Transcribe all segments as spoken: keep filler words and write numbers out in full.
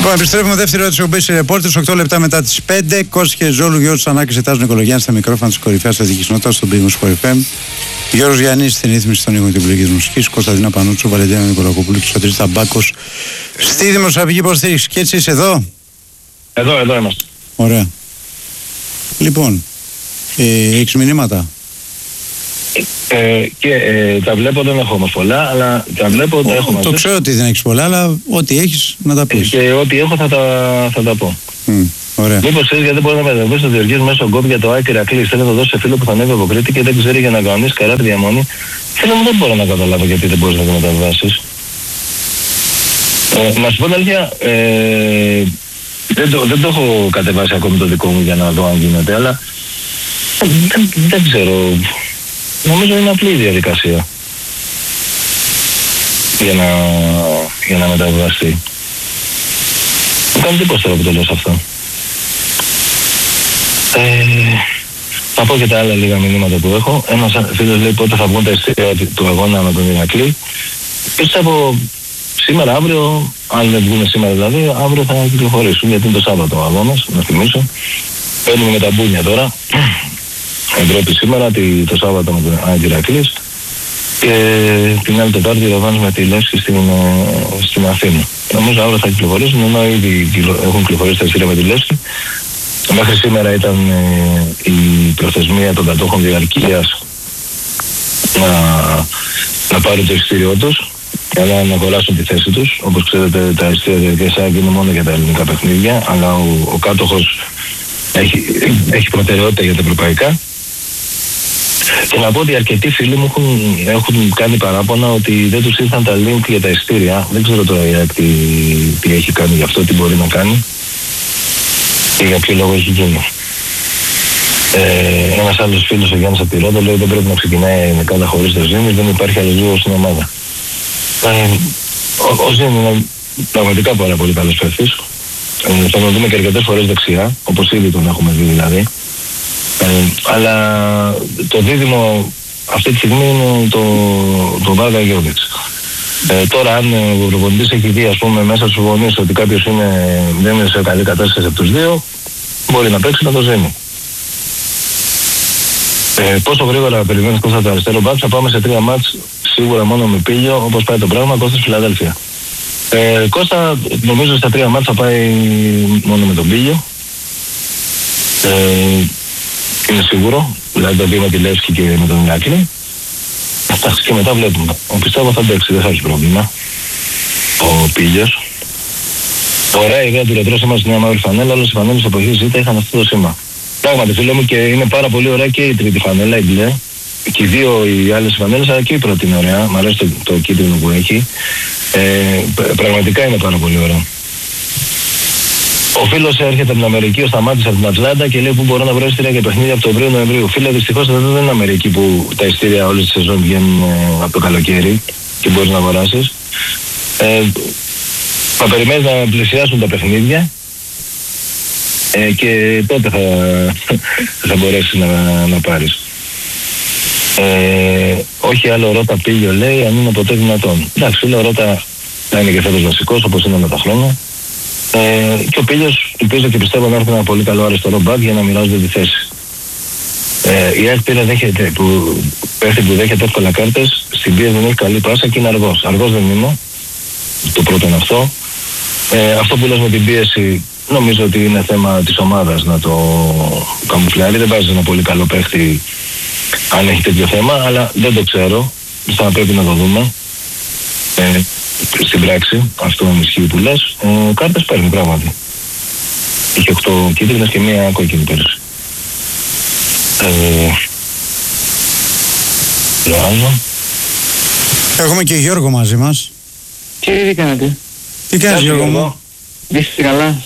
Λοιπόν, επιστρέφουμε δεύτερη ώρα τη εκπομπή Ρεπόρτερς, οκτώ λεπτά μετά τις πέντε. Κώστας και Ζόλου, Γιώργος Τσανάκης, Ετάζων Νικολογιάννης στα μικρόφωνα της κορυφαίας αστικής νότας στον Πύργο Σπορ εφ εμ. Γιώργος Γιάννης στην ρύθμιση των ήχων και επιλογής μουσικής. Κωνσταντίνα Πανούτσου, Βαλεντίνα Νικολακοπούλου και Σωτήρης Ταμπάκος στη δημοσιογραφική υποστήριξη. Και έτσι είσαι εδώ. Εδώ, εδώ είμαστε. Ωραία. Λοιπόν, ε, έχεις μηνύματα? Ε, και ε, τα βλέπω, δεν έχω όμως πολλά, αλλά τα βλέπω, τα έχω μαζί. Το ξέρω ότι δεν έχεις πολλά, αλλά ό,τι έχεις να τα πεις. Και ό,τι έχω θα τα, θα τα πω. Mm, ωραία. Μήπως ξέρεις γιατί μπορεί να μεταβεί στο διοργής μέσω γκόπ για το Άκη Ηρακλής. Θέλει να το δώσει σε φίλο που θα ανέβει από Κρήτη και δεν ξέρει για να κανονίσει καράτη διαμονή. Φίλε μου, δεν μπορώ να καταλάβω γιατί δεν μπορείς να το μεταβάσεις. Ε, να σου πω την αλήθεια, ε, δεν, το, δεν το έχω κατεβάσει ακόμη το δικό μου για να δω αν γίνεται, αλλά δεν, δεν ξέρω. Νομίζω είναι απλή η διαδικασία για να, για να μεταβιβαστεί. Μου κάνει τίποτα τώρα που το λέω σε αυτό. Ε, θα πω και τα άλλα λίγα μηνύματα που έχω. Ένας φίλος λέει πότε θα βγουν τα ειστήρια του αγώνα με τον Ηρακλή. Πιστεύω σήμερα, αύριο, αν δεν βγουν σήμερα δηλαδή, αύριο θα κυκλοφορήσουν γιατί είναι το Σάββατο ο αγώνας, να θυμίσω. Παίρνουμε με τα μπούνια τώρα. Ευρώπη σήμερα, το Σάββατο με τον Άκη Ηρακλής και την άλλη Τετάρτη ραβάνεις με τη Λεύσκη στην, στην Αθήνα. Νομίζω αύριο θα κυκλοφορήσουν, ενώ ήδη έχουν κυκλοφορήσει τα εισιτήρια με τη Λεύσκη. Μέχρι σήμερα ήταν ε, η προθεσμία των κατόχων διαρκείας να, να πάρουν το εισιτήριό τους, αλλά να αγοράσουν τη θέση τους. Όπως ξέρετε, τα εισιτήρια διαρκείας είναι μόνο για τα ελληνικά παιχνίδια, αλλά ο, ο κάτοχος έχει, έχει προτεραιότητα για τα ευρωπαϊκά. Και να πω ότι αρκετοί φίλοι μου έχουν, έχουν κάνει παράπονα ότι δεν τους ήρθαν τα link για τα ειστήρια. Δεν ξέρω τώρα η τι, τι έχει κάνει γι' αυτό, τι μπορεί να κάνει και για ποιο λόγο έχει γίνει. Ε, ένας άλλος φίλος, ο Γιάννης από τη Ρόδο, λέει δεν πρέπει να ξεκινάει με κάτω χωρίς το Ζήνη, δεν υπάρχει άλλο δύο στην ομάδα. Ε, ο, ο Ζήνη είναι πραγματικά πάρα πολύ καλός παίκτης. Ε, θα τον δούμε και αρκετές φορές δεξιά, όπως ήδη τον έχουμε δει δηλαδή. Ε, αλλά το δίδυμο αυτή τη στιγμή είναι το, το Βάργα Γιώβιτς. Ε, τώρα αν ο προπονητής έχει δει ας πούμε μέσα στους γονείς ότι κάποιος είναι, δεν είναι σε καλή κατάσταση από τους δύο, μπορεί να παίξει να το ζήνει. Ε, πόσο γρήγορα περιμένεις Κώστα το αριστερό μπακ? Θα πάμε σε τρία μάτς σίγουρα μόνο με Πήλιο, όπως πάει το πράγμα. Κώστας Φιλαδέλφια. Ε, Κώστα νομίζω στα τρία μάτς θα πάει μόνο με τον Πήλιο. Ε, είναι σίγουρο, δηλαδή το δύο με τη Λεύσκη και με τον Ηρακλή. Αυτά και μετά βλέπουμε. Ο πιστεύω θα αντέξει, δεν θα έχει πρόβλημα. Ο Πήλιος. Ωραία ιδέα του ρετρό σήμα στη νέα μαύρη φανέλα, όλες οι φανέλες της εποχής ζήτα είχαν αυτό το σήμα. Πράγματι φίλε μου, και είναι πάρα πολύ ωραία και η τρίτη φανέλα, η μπλε. Και οι δύο οι άλλες φανέλες, αλλά και η πρώτη είναι ωραία. Μ' αρέσει το, το κίτρινο που έχει. Ε, πραγματικά είναι πάρα πολύ ωραία. Ο φίλος έρχεται από την Αμερική, ο Σταμάτης από την Ατλάντα και λέει που μπορώ να βρω ειστήρια για παιχνίδια από τον Οκτώβριο-Νοεμβρίου. Φίλε, δυστυχώς εδώ δεν είναι Αμερική που τα ειστήρια όλη τη σεζόν βγαίνουν ε, από το καλοκαίρι και μπορείς να αγοράσεις. Ε, θα περιμένεις να πλησιάσουν τα παιχνίδια ε, και τότε θα, θα μπορέσεις να, να πάρεις. Ε, όχι άλλο Ρώτα Πήλιο λέει, αν είναι ποτέ δυνατόν. Εντάξει, φίλε, ο Ρώτα θα είναι και φέτος βασικός όπως είναι με τα χρόνια. Ε, και ο Πήλιος ελπίζω και πιστεύω να έρθει ένα πολύ καλό αριστερό μπακ για να μοιράζονται τη θέση. Ε, η ΑΕΚ πήρε δέχεται, που, πέφτει που δέχεται εύκολα κάρτες, στην πίεση δεν έχει καλή πάσα και είναι αργός. Αργός δεν είναι. Το πρώτο είναι αυτό. Ε, αυτό που λες με την πίεση νομίζω ότι είναι θέμα της ομάδας να το καμουφλάρει. Δεν βάζει ένα πολύ καλό παίχτη αν έχει τέτοιο θέμα, αλλά δεν το ξέρω. Θα πρέπει να το δούμε. Ε, στην πράξη, αυτό είναι ισχύει που λες, ε, κάρτες παίρνει πράγματι. Είχε οκτώ κίτρινες και μία κόκκινη πέρυσι. Ε, Έχουμε και Γιώργο μαζί μας. Κύριε, τι κάνετε? Τι κάνεις Γιώργο μου? Είστε καλά?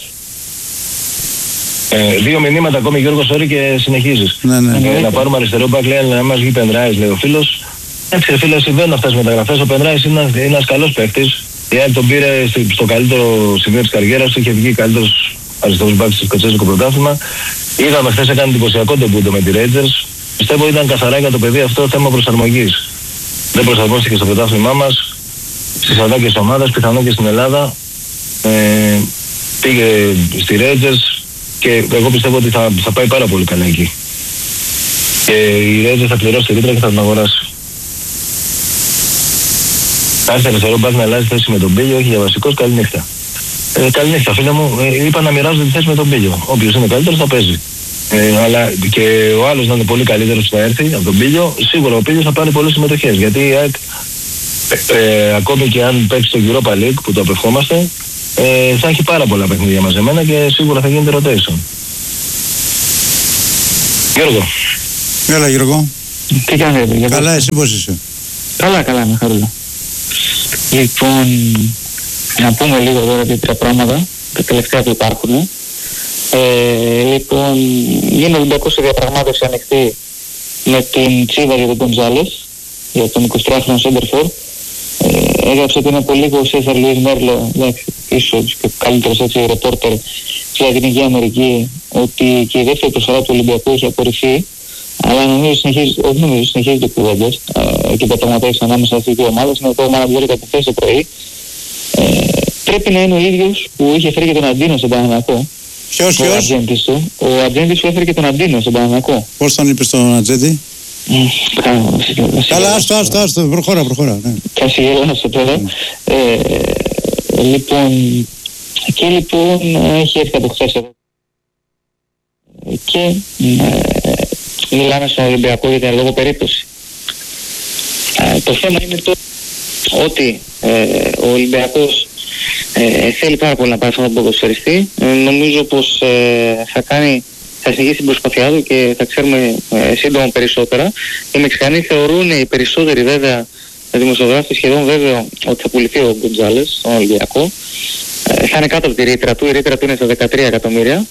Ε, δύο μηνύματα ακόμη Γιώργο, sorry, και συνεχίζεις. Ναι, ναι. Ε, να πάρουμε αριστερό μπακ, λέει να μας βγει Πενράης, λέει ο φίλος. Έτσι φίλε, συμβαίνουν αυτές οι μεταγραφές. Ο Πενράης είναι, είναι ένας καλός παίκτης. Η ΑΕΚ τον πήρε στο καλύτερο σημείο της καριέρας του, είχε βγει καλύτερος αριστερός μπακ στο σκοτσέζικο πρωτάθλημα. Είδαμε χθες έκανε εντυπωσιακό ντεμπούτο με τη Rangers. Πιστεύω ήταν καθαρά για το παιδί αυτό θέμα προσαρμογής. Δεν προσαρμόστηκε στο πρωτάθλημά μας, στις ανάγκες της ομάδας, πιθανόν και στην Ελλάδα. Ε, πήγε στη Rangers και εγώ πιστεύω ότι θα, θα πάει πάρα πολύ καλά εκεί. Και η Rangers θα πληρώσει τη ρήτρα και θα τον αγοράσει. Θα έρθει αριστερό μπακ να αλλάζει θέση με τον Πίλιο, όχι για βασικός, καλή νύχτα. Ε, καλή νύχτα, φίλε μου. Ε, είπα να μοιράζονται τη θέση με τον Πίλιο. Όποιος είναι καλύτερος θα παίζει. Ε, αλλά και ο άλλος να είναι πολύ καλύτερος που θα έρθει από τον Πίλιο, σίγουρα ο Πίλιος θα πάρει πολλές συμμετοχές. Γιατί η ΑΕΚ, ε, ε, ακόμη και αν παίξει το Europa League που το απευχόμαστε, ε, θα έχει πάρα πολλά παιχνίδια μαζεμένα και σίγουρα θα γίνεται rotation. Γιώργο. Έλα Γιώργο. Τι κάνετε, για Καλά, εσύ πώς είσαι? Καλά, καλά, με χαρούλα. Λοιπόν, να πούμε λίγο τώρα δύο-τρία πράγματα, τα τελευταία που υπάρχουν. Ε, λοιπόν, γίνει ο Ολυμπιακός σε διαπραγμάτευση ανοιχτή με την Τσίβα για τον Γκοντζάλες, για τον εικοσιτριάχρονο Σέντερφορ. Ε, έγραψε ότι είναι πολύ ο Σέσαρ Λουίς Μέρλο, εντάξει, ίσως και καλύτερος έτσι ρεπόρτερ στη Λατινική Αμερική, ότι και η δεύτερη προσφορά του Ολυμπιακού έχει απορριφθεί. Αλλά νομίζω συνεχίζει, όχι νομίζω, συνεχίζονται κουβέντες ε, και διαπραγματεύσεις ανάμεσα στις δύο ομάδες. Είναι το μάνατζερ κατευθείαν το πρωί. Ε, πρέπει να είναι ο ίδιος που είχε φέρει και τον Αντίνο στον Παναθηναϊκό. Ποιος, ποιος? Ο ατζέντης του. Ο ατζέντης που έφερε και τον Αντίνο στον Παναθηναϊκό. Πώς τον είπες τον ατζέντη? Καλά, άστο, άστο, άστο, προχώρα, προχώρα. Ναι. Θα συγγελάσω τώρα. Ε, λοιπόν, και λοιπόν έχει έρθει από χθες εδώ. Και ε, μιλάμε στον Ολυμπιακό για την λόγω περίπτωση. Ε, το θέμα είναι το ότι ε, ο Ολυμπιακός ε, θέλει πάρα πολύ να πάρει αυτόν τον ποδοσφαιριστή. Ε, νομίζω πως ε, θα κάνει, θα συνεχίσει την προσπαθειά του και θα ξέρουμε ε, σύντομα περισσότερα. Οι Μεξικανοί θεωρούν, οι περισσότεροι βέβαια δημοσιογράφοι, σχεδόν βέβαιο ότι θα πουληθεί ο Γκοντζάλες στον Ολυμπιακό. Ε, θα είναι κάτω από τη ρήτρα του, η ρήτρα του είναι στα δεκατρία εκατομμύρια.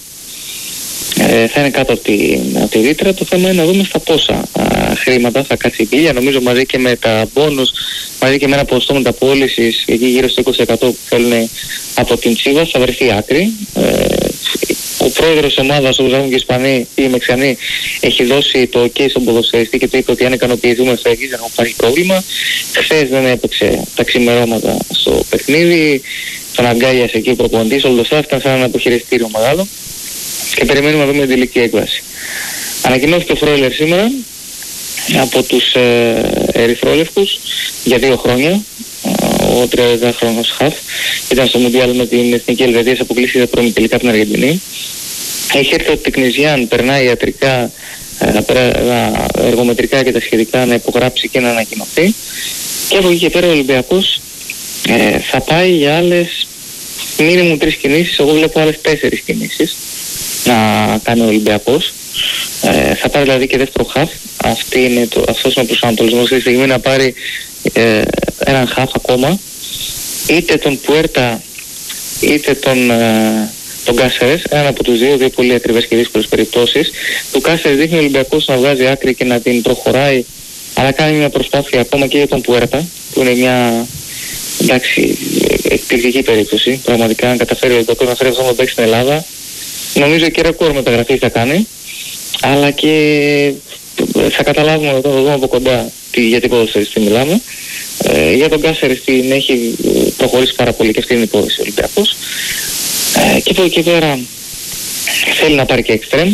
Ε, θα είναι κάτω από τη, από τη ρήτρα. Το θέμα είναι να δούμε στα πόσα α, χρήματα θα κάτσει η πύλια. Νομίζω μαζί και με τα μπόνους, μαζί και με ένα ποσοστό μεταπώλησης, εκεί γύρω στο είκοσι τοις εκατό που θέλουν από την Τσίβα, θα βρεθεί άκρη. Ε, ο πρόεδρος της ομάδας, όπως έχουν και οι Ισπανοί ή οι Μεξικανοί, έχει δώσει το OK στον ποδοσφαιριστή και του είπε ότι αν ικανοποιηθούμε φεύγει, δεν υπάρχει πρόβλημα. Χθες δεν έπαιξε τα ξημερώματα στο παιχνίδι. Τον αγκάλιασε εκεί ο προπονητής, όλο το ήταν σαν ένα αποχειριστήριο μεγάλο. Και περιμένουμε να δούμε την τελική έκβαση. Ανακοινώθηκε ο Φρόιλερ σήμερα από τους ε, ερυθρόλευκους για δύο χρόνια. Ο τριαντάχρονος Χαφ ήταν στο Μουντιάλ με την Εθνική Ελβετία, σε αποκλείσει πρώην τελικά από την Αργεντινή. Έχει έρθει ότι Τεκνιζιάν περνάει ιατρικά, ε, εργομετρικά και τα σχετικά να υπογράψει και να ανακοινωθεί. Και από εκεί και πέρα ο Ολυμπιακός ε, θα πάει για άλλες μήνυμου τρεις κινήσεις. Εγώ βλέπω άλλες τέσσερις κινήσεις να κάνει ο Ολυμπιακός. Ε, θα πάρει δηλαδή και δεύτερο χαφ. Αυτή είναι το, αυτός είναι ο προσανατολισμός στη στιγμή, να πάρει ε, έναν χαφ ακόμα, είτε τον Πουέρτα είτε τον, ε, τον Κάσερες, έναν από τους δύο, δύο πολύ ακριβές και δύσκολες περιπτώσεις. Του Κάσερες δείχνει ο Ολυμπιακός να βγάζει άκρη και να την προχωράει, αλλά κάνει μια προσπάθεια ακόμα και για τον Πουέρτα, που είναι μια εντάξει εκπληκτική περίπτωση. Πραγματικά, αν καταφέρει ο Ολυμπιακός να φέρει αυτόν τον παίκτη στην Ελλάδα, νομίζω και ρεκόρ μεταγραφή θα κάνει, αλλά και θα καταλάβουμε όταν το δούμε από κοντά τι, για την ποδοσφαιριστή μιλάμε. Ε, για τον Κάσερης την έχει προχωρήσει πάρα πολύ και αυτή είναι η υπόθεση ο Ολυμπιακός. Ε, και από εκεί πέρα θέλει να πάρει και εξτρέμ.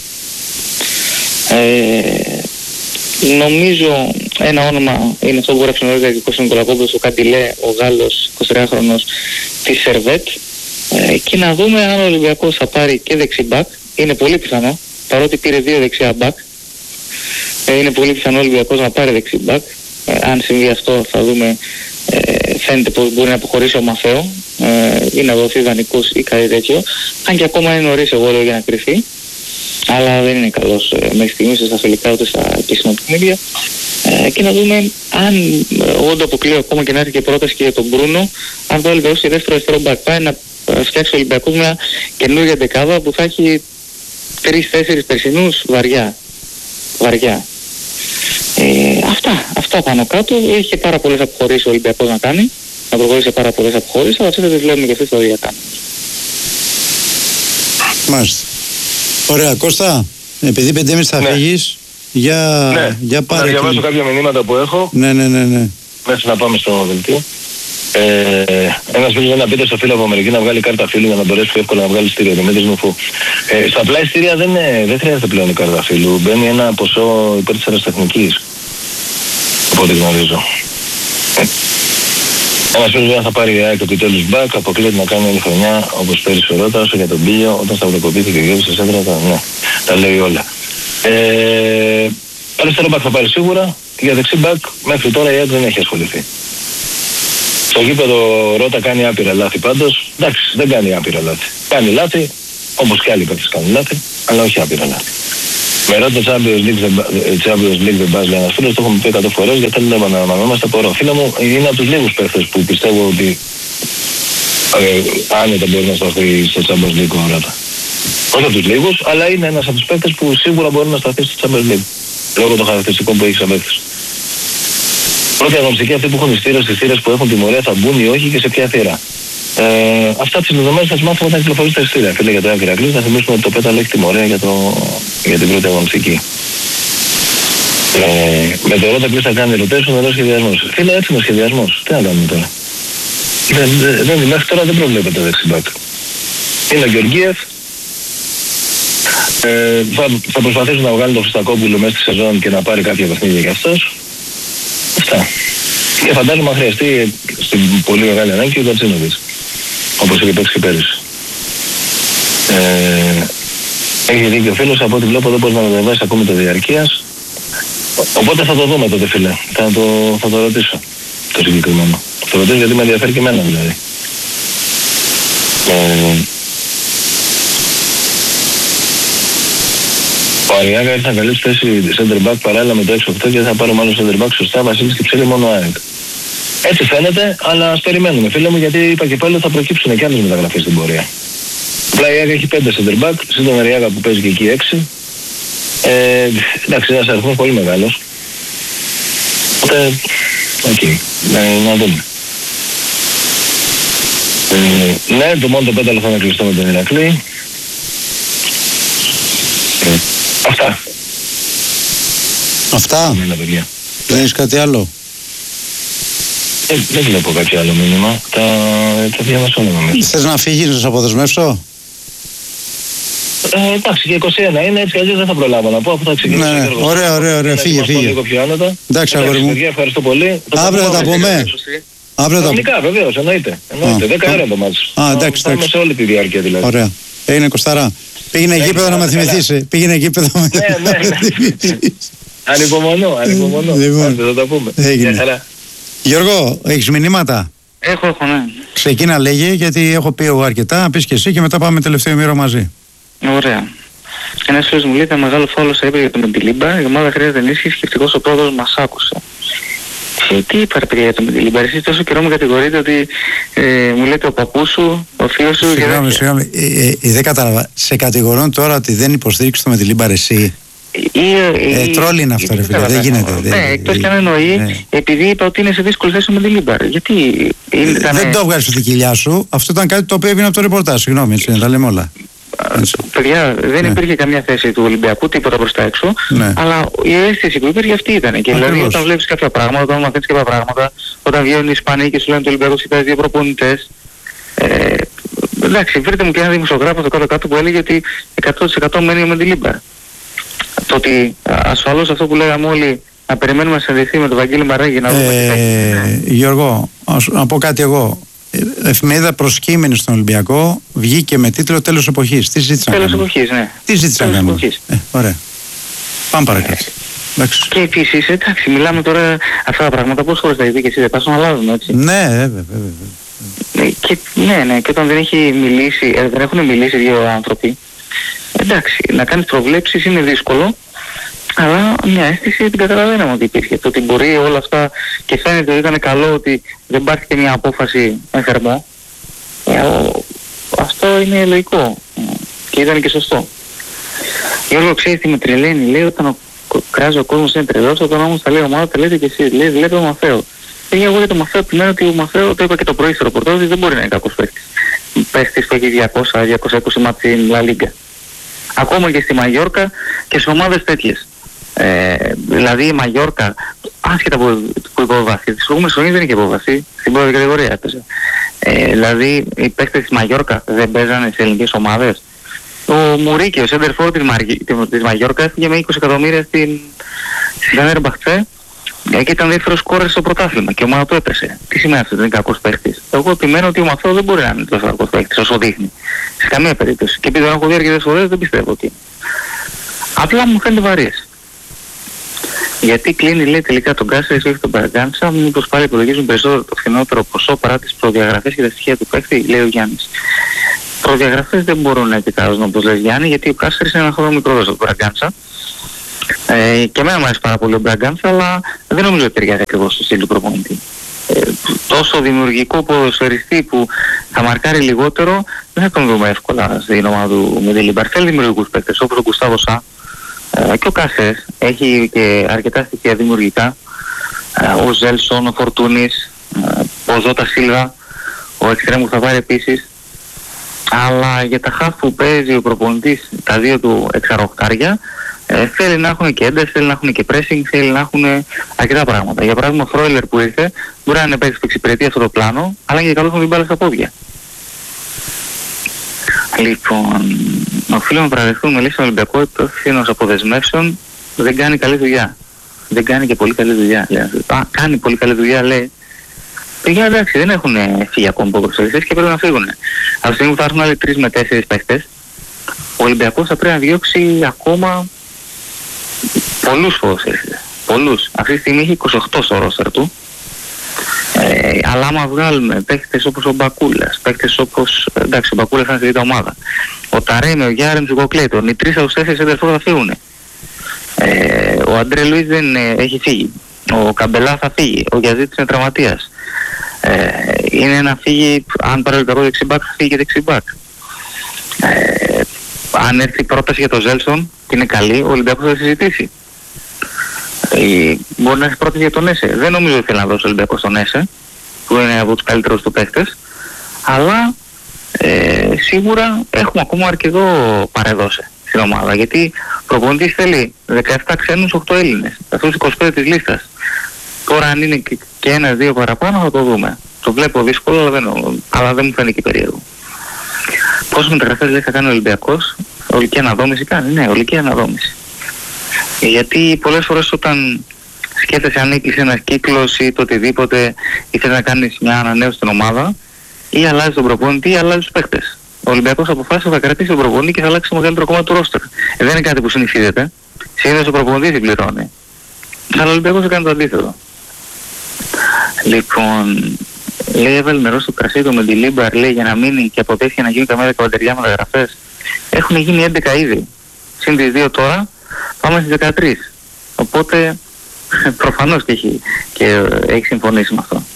Ε, νομίζω ένα όνομα είναι αυτό που γράψε νωρίτερα και ο Κώστας Νικολακόπουλος, ο Καντιλέ, ο Γάλλος εικοσιτριάχρονος της Σερβέτ. Ε, και να δούμε αν ο Ολυμπιακός θα πάρει και δεξιμπακ. Είναι πολύ πιθανό, παρότι πήρε δύο δεξιά μπακ. Ε, είναι πολύ πιθανό ο Ολυμπιακός να πάρει δεξιμπακ. Ε, αν συμβεί αυτό θα δούμε, ε, φαίνεται πως μπορεί να αποχωρήσει ο Μαθαίο ε, ή να δοθεί δανεικός ή κάτι τέτοιο. Αν και ακόμα είναι νωρίς, εγώ λέω, για να κρυφεί. Αλλά δεν είναι καλός ε, μέχρι στιγμής στα φιλικά ούτε στα επίσημα παιχνίδια. Ε, και να δούμε αν ε, όντω αποκλείω ακόμα και να έρθει και πρόταση και για τον Μπρούνο, αν θα ολυμπιακός και δεύτερο αριστερό μπακ. Πάει να φτιάξει ο Ολυμπιακός μια καινούργια δεκάδα που θα έχει τρεις-τέσσερις περσινούς βαριά. Βαριά. Ε, αυτά, αυτά πάνω κάτω. Είχε πάρα πολλές αποχωρήσεις ο Ολυμπιακός να κάνει. Να προχωρήσει πάρα πολλές αποχωρήσεις, αλλά αυτές δεν τις βλέπουμε και αυτές το ίδιο κάνουν. Μάλιστα. Ωραία, Κώστα, επειδή πέντε μήνες θα ναι. φύγεις, για, ναι. για πάρε. Να διαβάσω κάποια μηνύματα που έχω. Ναι, ναι, ναι, ναι. Μέχρι να πάμε στο δελτίο. Ε, ένας φίλος λέει να πείτε στο φίλο από Αμερική να βγάλει κάρτα φίλου για να μπορέσει πιο εύκολα να βγάλει στήριο. Δημήτρης Νουφού. Ε, στα απλά ειστήρια δεν, δεν χρειάζεται πλέον η κάρτα φίλου. Μπαίνει ένα ποσό υπέρ της αεραστεχνικής. Από ό,τι γνωρίζω. Ένας φίλος λέει θα πάρει η ΑΕΚ επιτέλους back, αποκλείεται να κάνει άλλη χρονιά όπως πέρυσι ο Ρότα, όσο για τον Πίλιο, όταν σταυροκοπήθηκε και γεύσε έντρα, τα, ναι, τα λέει όλα. Ε, αριστερό back θα πάρει σίγουρα, για δεξί back μέχρι τώρα η ΑΕΚ δεν έχει ασχοληθεί. Στο γήπεδο Ρότα κάνει άπειρα λάθη πάντως, εντάξει δεν κάνει άπειρα λάθη. Κάνει λάθη, όπως και άλλοι παίκτες κάνουν λάθη, αλλά όχι άπειρα λάθη. Με Ρότα Champions League δεν πας λέει ένας φίλος, το έχουμε πει εκατό φορές γιατί δεν επαναλαμβανόμαστε από φίλο μου, είναι από τους λίγους παίκτες που πιστεύω ότι ε, άνετα μπορεί να σταθεί στο Champions League ο Ρότα. Όχι από τους λίγους, αλλά είναι ένας από τους παίκτες που σίγουρα μπορεί να σταθεί στο Champions League, λόγω των χαρακτηριστικών που έχει σαν παίκτες. Πρώτη αγωνιστική αυτοί που έχουν ειστήρια στις θύρες που έχουν τιμωρία θα μπουν ή όχι και σε ποια θύρα. Ε, αυτά τις δεδομένες θα τις μάθουμε όταν κυκλοφορεί στα ειστήρια. Φίλε για το Άκη Ηρακλής, να θυμίσουμε ότι το Πέταλ έχει τιμωρία για, το, για την πρώτη αγωνιστική. Ε, με το Ρότα ποιος θα κάνει rotation, εδώ σχεδιασμός. Φίλε, έτσι είναι ο σχεδιασμός. Τι να κάνουμε τώρα. Δεν, δεν, μέχρι τώρα δεν προβλέπεται δεξιμπάκ. Είναι ο Γεωργίεφ. Ε, θα, θα προσπαθήσουν να βγάλουν τον Χριστακόπουλο μέσα στη σεζόν και να πάρει κάποια παιχνίδια για αυτός. Αυτά. Και φαντάζομαι αν χρειαστεί στην πολύ μεγάλη ανάγκη ο Κατσίνοβιτς. Όπως είχε παίξει και πέρυσι. Ε, έχει δίκιο ο φίλος, από ό,τι βλέπω δεν μπορεί να μεταβάσει ακόμη το διαρκείας. Οπότε θα το δούμε τότε φίλε. Θα το, θα το ρωτήσω το συγκεκριμένο. Θα το ρωτήσω γιατί με ενδιαφέρει και εμένα δηλαδή. Ε, ο Αριάγκα ήρθε να καλύψει θέση center back παράλληλα με το έξι οκτώ και δεν θα πάρουμε άλλο center back σωστά. Βασίλης και Ψέλη μόνο ΑΕΚ. Έτσι φαίνεται, αλλά ας περιμένουμε φίλε μου γιατί είπα και πάλι θα προκύψουν και άλλες μεταγραφές στην πορεία. Απλά η ΑΕΚ έχει πέντε center back, συν τον Αριάγκα που παίζει και εκεί έξι. Ε, εντάξει, ένας αριθμός πολύ μεγάλος. Οπότε, οκ, okay, να, να δούμε. Ε, ναι, το μόνο το Πέταλο θα είναι κλειστό με τον Ηρακλή. Ε, αυτά. Αυτά. Μένα, δεν έχεις κάτι άλλο. Ε, δεν βλέπω κάποιο άλλο μήνυμα. Τα, τα διαβάσω όλα νομίζω. Θες να φύγεις, να σε αποδεσμεύσω. Ε, εντάξει, και είκοσι ένα είναι, έτσι κι αλλιώς δεν θα προλάβω να πω, αφού θα ξεκινήσω. Ναι, ωραία, ωραία, ωραία, φύγε, φύγε. Λίγο πιο άνετα. Εντάξει, αγόρι μου. Ευχαριστώ πολύ. Αύριο θα τα πούμε. Αύριο θα τα πούμε. Βεβαίως, εννοείται. εννοείται. δέκα ώρα το μάτς. Α, εντάξει, θα είμαι σε όλη τη διάρκεια δηλαδή. Ωραία. Έγινε Κωστάρα. Πήγαινε γήπεδο να με θυμηθείς. Πήγαινε γήπεδο να με θυμηθείς. Ανυπομονώ, ανυπομονώ. Θα τα πούμε. Γιώργο, έχεις μηνύματα? Έχω, έχω, ναι. Ξεκίνα λέγε, γιατί έχω πει εγώ αρκετά, να πεις και εσύ και μετά πάμε τελευταίο ημίρο μαζί. Ωραία. Ένας φίλος μου λέει ότι μεγάλο φάουλο θα είπε για το Μεντιλίμπα, η ομάδα χρειάζεται ενίσχυση και ευτυχώς ο πρόεδρος μας άκουσε. Και τι είπα ρε παιδιά για το Μεντιλίμπα, εσείς τόσο καιρό μου κατηγορείτε ότι ε, μου λέτε ο παππούς σου, ο φίλος σου. Συγγνώμη, συγγνώμη, ε, ε, δεν κατάλαβα. Σε κατηγορούν τώρα ότι δεν υποστήριξε το Μεντιλίμπα εσύ. Ε, τρόλ είναι αυτό ρε φίλε, δεν γίνεται. Ναι, εκτός κι αν εννοεί, επειδή είπα ότι είναι σε δύσκολη θέση με τη Λίμπαρ. Γιατί δεν το έβγαλες στη κοιλιά σου, αυτό ήταν κάτι το οποίο έβγαινε από το ρεπορτάζ, συγγνώμη, έτσι να τα λέμε όλα. Παιδιά, δεν υπήρχε καμιά θέση του Ολυμπιακού, τίποτα προς τα έξω, αλλά η αίσθηση που υπήρχε αυτή ήταν. Και δηλαδή όταν βλέπεις κάποια πράγματα, όταν μαθαίνεις κάποια πράγματα, όταν βγαίνουν οι Ισπανοί και σου λένε ότι ο Ολυμπιακός κοιτάζει δύο προπονητές, εντάξει, βρείτε μου και ένα δημοσιογράφο στο κάτω-κάτω που έλεγε ότι εκατό τοις εκατό μένει με τη Λίμπαρ. Το ότι ασφαλώς αυτό που λέγαμε όλοι να περιμένουμε να συνδεθεί με τον Βαγγέλη Μαράγη να δούμε τι θα γίνει. Γιώργο, να πω κάτι εγώ. Εφημερίδα προσκύμενη στον Ολυμπιακό βγήκε με τίτλο Τέλος εποχής. Τι ζήτησαν να κάνουμε? Τέλος εποχής, ναι. Τι ζήτησαν να κάνουμε? Ε, ωραία. Πάμε παρακάτω. Εντάξει. Και επίσης, εντάξει, μιλάμε τώρα αυτά τα πράγματα, πώς χωρίς τα ειδεί και εσύ δεν πας να αλλάζουν, έτσι. Ναι, βέβαια, βέβαια. Και, ναι, ναι, και όταν δεν, έχει μιλήσει, ε, δεν έχουν μιλήσει δύο άνθρωποι, εντάξει, να κάνεις προβλέψεις είναι δύσκολο, αλλά μια αίσθηση την καταλαβαίναμε ότι υπήρχε. Το ότι μπορεί όλα αυτά και φαίνεται ότι ήταν καλό ότι δεν υπάρχει και μια απόφαση με θερμό, ε, ο, αυτό είναι λογικό και ήταν και σωστό. Γιώργο, ξέρεις τι με τρελαίνει, λέει όταν ο, κράζει ο κόσμος είναι τρελός, όταν όμως τα λέει ομάδα τα λέτε και εσείς, λέει βλέπετε ο Μαθαίο. Και εγώ για το Μαθαίο επιμένω ότι ο Μαθαίο, το είπα και το πρωί στο ρεπορτάζ, ότι δεν μπορεί να είναι κακός παίκτης. Παίκτης που έχει διακόσια με διακόσια είκοσι μάτς στην Λα Λίγκα. Ακόμα και στη Μαγιόρκα και σε ομάδες τέτοιες. Ε, δηλαδή η Μαγιόρκα, άσχετα που, που υποβάθει. Τις προηγούμενες χρονιές δεν είχε υποβάθει, στην πρώτη κατηγορία έπαιζε. Ε, δηλαδή οι παίκτες της Μαγιόρκα δεν παίζανε σε ελληνικές ομάδες. Ο Μουρίκη, ο σέντερφορ της, Μαρι... της Μαγιόρκα, έφυγε με είκοσι εκατομμύρια στην Φενέρμπαχτσε και ήταν δεύτερος σκόρερ στο πρωτάθλημα και η ομάδα του έπεσε. Τι σημαίνει αυτό, δεν είναι κακός παίκτης? Εγώ επιμένω ότι ο Μαθαίο δεν μπορεί να είναι τόσο κακός παίκτης όσο δείχνει. Σε καμία περίπτωση. Και επειδή τον έχω δει αρκετές φορές δεν πιστεύω ότι. Απλά μου φαίνεται βαρύες. Γιατί κλείνει, λέει, τελικά τον Κάσερης και όχι τον Μπραγκάντσα, μήπως πάλι υπολογίζουν περισσότερο το φθηνότερο ποσό παρά τις προδιαγραφές και τα στοιχεία του παίκτη, λέει ο Γιάννης. Προδιαγραφές δεν μπορούν να επικάζουν όπως λες Γιάννη, γιατί ο Κάσερης είναι ένα χρόνο μικρότερος από τον Μπραγκάντσα. Ε, και εμένα μου αρέσει πάρα πολύ ο Μπραγκάντσα, αλλά δεν νομίζω ότι ταιριάζει ακριβώς στο στυλ του προπονητή. Ε, τόσο δημιουργικό ποδοσφαιριστή που θα μαρκάρει λιγότερο, δεν θα τον δούμε εύκολα στην ομάδα του Μεντελίμπαρ. Θέλει δημιουργικούς παίκτες όπως ο Γκουστάβο Σα. Ε, και ο Κάσες έχει και αρκετά στοιχεία δημιουργικά. Ε, ο Ζέλσον, ο Φορτούνης, ε, ο Ζώτα Σίλβα, ο Εξτρέμ που θα πάρει επίσης. Αλλά για τα χαφ που παίζει ο προπονητής, τα δύο του εξαρροχτάρια, ε, θέλει να έχουν και ένταση, θέλει να έχουν και pressing, θέλει να έχουν αρκετά πράγματα. Για παράδειγμα ο Φρόιλερ που ήρθε μπορεί να είναι παίκτης που εξυπηρετεί αυτό το πλάνο, αλλά και καλώς με την μπάλα στα πόδια. Λοιπόν, οφείλουμε να παραδεχθούμε, λέει, στον Ολυμπιακό υπεύθυνος αποδεσμεύσεων δεν κάνει καλή δουλειά. Δεν κάνει και πολύ καλή δουλειά. Λέει. Α, κάνει πολύ καλή δουλειά, λέει. Παιδιά, εντάξει, δεν έχουν φύγει ακόμα ποδοσφαιριστές και πρέπει να φύγουν. Από τη στιγμή που θα έρθουν άλλοι τρεις με τέσσερις παίχτες, ο Ολυμπιακός θα πρέπει να διώξει ακόμα πολλούς ποδοσφαιριστές. Πολλούς. Αυτή τη στιγμή έχει είκοσι οκτώ στο ρόστερ του. Ε, αλλά άμα βγάλουμε παίκτες όπως ο Μπακούλας, παίκτες όπως, εντάξει, ο Μπακούλας είναι στη δίτα ομάδα, ο Ταρέμι, ο Γιάρεμς, ο Κοκλέτον, οι τρεις από τους τέσσερις σέντερφορ θα φύγουν. Ε, ο Αντρέ Λουίς δεν ε, έχει φύγει, ο Καμπελά θα φύγει, ο Γιαζίτης είναι τραυματίας. Ε, είναι να φύγει, αν πάρει το δεξιμπάκ θα φύγει και δεξιμπάκ. Ε, αν έρθει η πρόταση για το Ζέλσον και είναι καλή, ο Ολυμπιακός θα συζητήσει. Ε, μπορεί να έχει πρόταση για τον Έσε. Δεν νομίζω ότι θέλει να δώσει ο Ολυμπιακός τον Έσε, που είναι από τους καλύτερους του παίκτες, αλλά ε, σίγουρα έχουμε ακόμα αρκετό παρεδώσει στην ομάδα, γιατί ο προπονητής θέλει δεκαεπτά ξένους, οκτώ Έλληνες, αυτούς είκοσι πέντε της λίστας. Τώρα αν είναι και, και ένα-δύο παραπάνω θα το δούμε. Το βλέπω δύσκολο, αλλά δεν, αλλά δεν μου φαίνεται και περίεργο. Πόσες μεταγραφές λέει θα κάνει ο Ολυμπιακός? Ολική αναδόμηση κάνει? Ναι, ολική αναδόμηση. Γιατί πολλές φορές όταν σκέφτεσαι αν έκλεισε ένας κύκλος ή το οτιδήποτε ή θες να κάνεις μια ανανέωση στην ομάδα, ή αλλάζει τον προπονητή ή αλλάζει τους παίκτες. Ο Ολυμπιακός αποφάσισε θα κρατήσει τον προπονητή και θα αλλάξει το μεγαλύτερο κομμάτι του ρόστερ. Ε, δεν είναι κάτι που συνηθίζεται. Συνήθως ο προπονητής την πληρώνει. Αλλά ο Ολυμπιακός έκανε το αντίθετο. Λοιπόν, λέει έβαλε νερό στο κρασί το Μεντιλίμπαρ, λέει, για να μείνει και αποτέθηκε να γίνουν καμιά δεκαπεντεριά μεταγραφές. Έχουν γίνει έντεκα ήδη. Συν τις δύο τώρα, πάμε στις δεκατρείς. Οπότε προφανώς και έχει, και έχει συμφωνήσει με αυτό.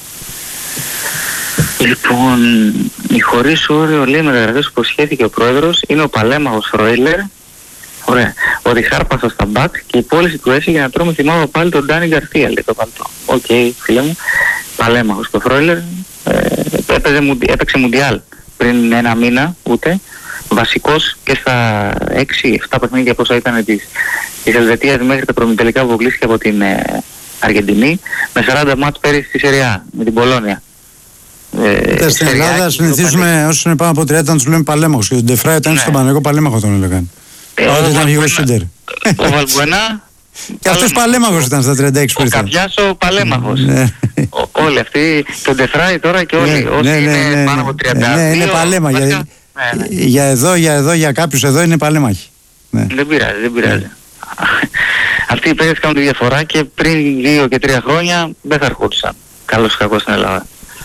Λοιπόν, η χωρίς όριο, λέει, μεταγραφές που υποσχέθηκε ο πρόεδρος είναι ο παλέμαχος Φρόιλερ. Ωραία. Ο Ριχάρπασος στα μπακ και η πώληση του Έση για να τρώμε θυμάμαι πάλι τον Ντάνι Γκαρθία, λέει το παλτό. Οκ, okay, φίλε μου. Παλέμαχος. Το Φρόιλερ ε, έπαιζε, έπαιξε Μουντιάλ πριν ένα μήνα ούτε. Βασικός και στα έξι εφτά παιχνίδια πόσα ήταν της, της Ελβετίας μέχρι τα προμητελικά που αποκλείστηκε από την ε, Αργεντινή, με σαράντα μάτς πέρυσι στη Σεριά με την Πολώνια. Ε, στην Ελλάδα συνηθίζουμε όσοι είναι πάνω από τριάντα να τους λέμε παλέμαχος και τον Ντεφράι όταν είναι στον Παναγικό παλέμαχο τον έλεγαν. Όταν ήταν γεγονός σέντερ. Ο Βαλμπουενά και αυτός παλέμαχος ήταν στα τριάντα έξι που ήρθαν. Ο Καπιάσο παλέμαχος. Όλοι αυτοί, τον Ντεφράι τώρα και όλοι όσοι είναι πάνω από τριάντα δύο. Ναι, είναι παλέμαχοι. Για εδώ, για εδώ, για κάποιους εδώ είναι παλέμαχοι. Δεν πειράζει, δεν πειράζει. Αυτοί οι παίκτες κάνουν τη διαφορά και πριν δύο και τρία χρόνια δεν θα ερχόντουσαν. Καλώς ή κακώς στην Ελλάδα.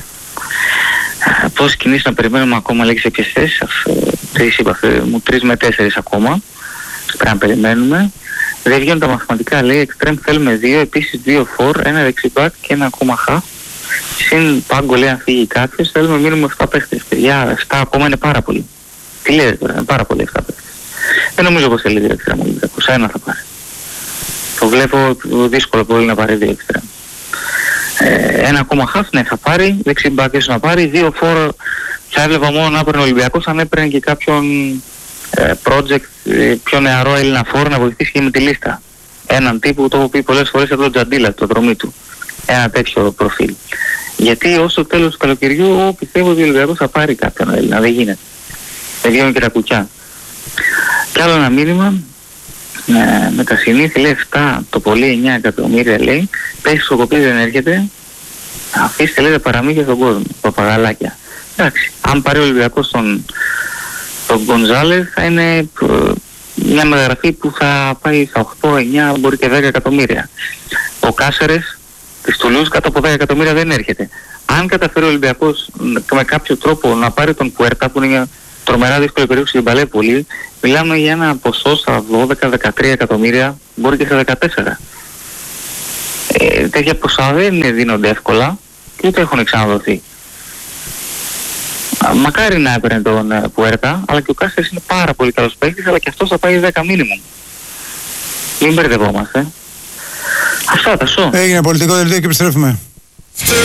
Πώς κινήσεις να περιμένουμε ακόμα, λέει, σε ποιες θέσεις? Τρεις είπα, μου τρεις με τέσσερις ακόμα. Πρέπει να περιμένουμε. Δεν βγαίνουν τα μαθηματικά, λέει, εξτρέμ θέλουμε δύο, επίσης δύο φορ, ένα δεξιμπάκ και ένα ακόμα χαφ. Συν πάγκο, λέει, αν φύγει κάποιος, θέλουμε μείνουμε εφτά παίχτες. Παιδιά, εφτά ακόμα είναι πάρα πολύ. Τι λέτε τώρα, είναι πάρα πολύ εφτά παίχτες. Δεν νομίζω πως θέλει δύο εξτρέμ ο Ολυμπιακός, ένα θα πάρει. Το βλέπω δύσκολο πολύ να πάρει δύο εξτρέμ. Ε, ένα ακόμα χαφ, ναι, θα πάρει, δεξιμπάκ ίσως να πάρει, δύο φορ θα έβλεπα μόνο να έπαιρνε ο Ολυμπιακός αν έπαιρνε και κάποιον ε, project, ε, πιο νεαρό Έλληνα φόρ να βοηθήσει και με τη λίστα. έναν τύπο, το έχω πει πολλές φορές από τον Τζαντίλα, το δρομή του. Ένα τέτοιο προφίλ. Γιατί ως το τέλος του καλοκαιριού πιστεύω ότι ο Ολυμπιακός θα πάρει κάποιον Έλληνα, δεν γίνεται. Με δύο μικρά κουκιά. Κι άλλο ένα μήνυμα, ε, με τα συνήθη λέει επτά, το πολύ εννιά εκατομμύρια λέει, πέσει στο κοπίδι δεν έρχεται, αφήστε λέει τα παραμύθια στον κόσμο, παπαγαλάκια. Εντάξει, αν πάρει ο Ολυμπιακός τον, τον Γκονζάλες θα είναι ε, μια μεταγραφή που θα πάει στα οκτώ, εννιά, μπορεί και δέκα εκατομμύρια. Ο Κάσερες της Τουλούζ κάτω από δέκα εκατομμύρια δεν έρχεται. Αν καταφέρει ο Ολυμπιακός με κάποιο τρόπο να πάρει τον Πουέρτα, που είναι μια τρομερά δύσκολη περίπτωση και παλεύει πολύ, μιλάμε για ένα ποσό στα δώδεκα με δεκατρία εκατομμύρια, μπορεί και στα δεκατέσσερα. Ε, τέτοια ποσά δεν δίνονται εύκολα και ούτε έχουν ξαναδοθεί. Μακάρι να έπαιρνε τον uh, Πουέρτα, αλλά και ο Κάστερς είναι πάρα πολύ καλός παίκτης, αλλά και αυτός θα πάει δέκα μίνιμουμ. Μην μπερδευόμαστε. Αυτά τα σω. Έγινε πολιτικό δελτίο και επιστρέφουμε.